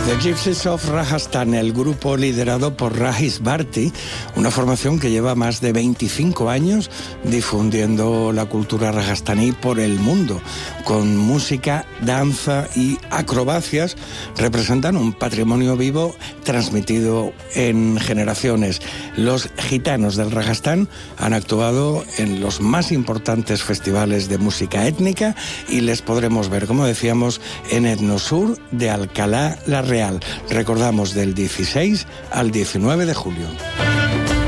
The Gypsies of Rajasthan, el grupo liderado por Rajesh Bharti, una formación que lleva más de 25 años difundiendo la cultura rajastaní por el mundo. Con música, danza y acrobacias, representan un patrimonio vivo transmitido en generaciones. Los gitanos del Rajastán han actuado en los más importantes festivales de música étnica y les podremos ver, como decíamos, en Etnosur de Alcalá la Real. Recordamos, del 16 al 19 de julio.